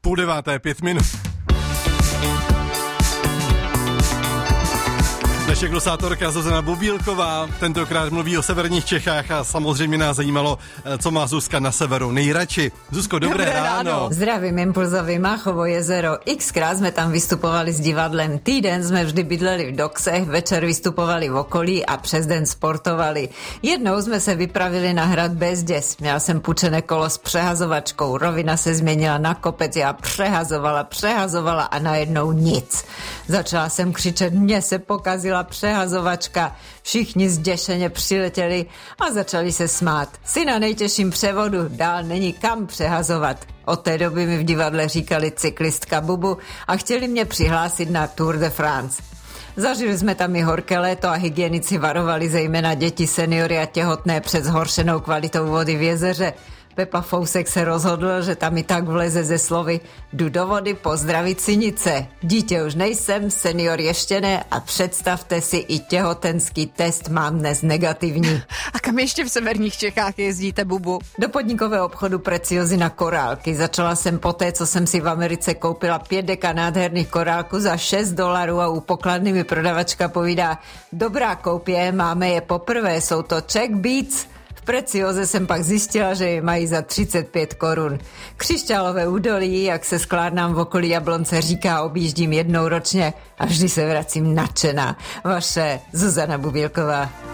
8:30, 5 minut. Naše glosátorka Zuzana Bubílková tentokrát mluví o severních Čechách a samozřejmě nás zajímalo, co má Zuzka na severu nejradši. Zuzko, dobré ráno. Zdravím Impulzový Máchovo jezero. Xkrát jsme tam vystupovali s divadlem. Týden jsme vždy bydleli v Doksech, večer vystupovali v okolí a přes den sportovali. Jednou jsme se vypravili na hrad Bezděs. Měla jsem půjčené kolo s přehazovačkou. Rovina se změnila na kopec, já přehazovala a najednou nic. Začala jsem křičet, mně se pokazila přehazovačka. Všichni zděšeně přiletěli a začali se smát. Si na nejtěžším převodu, dál není kam přehazovat. Od té doby mi v divadle říkali cyklistka Bubu a chtěli mě přihlásit na Tour de France. Zažili jsme tam i horké léto a hygienici varovali zejména děti, seniory a těhotné před zhoršenou kvalitou vody v jezeře. Pepa Fousek se rozhodl, že tam i tak vleze ze slovy jdu do vody pozdravit synice. Dítě už nejsem, senior ještě ne a představte si, i těhotenský test mám dnes negativní. A kam ještě v severních Čechách jezdíte, Bubu? Do podnikového obchodu Preciozy na korálky. Začala jsem poté, co jsem si v Americe koupila 5 deka nádherných korálků za $6 a u pokladny mi prodavačka povídá, dobrá koupě, máme je poprvé, jsou to Czech Beats. V Precioze jsem pak zjistila, že je mají za 35 korun. Křišťálové údolí, jak se skládnám v okolí Jablonce říká, objíždím jednou ročně a vždy se vracím nadšená. Vaše Zuzana Bubílková.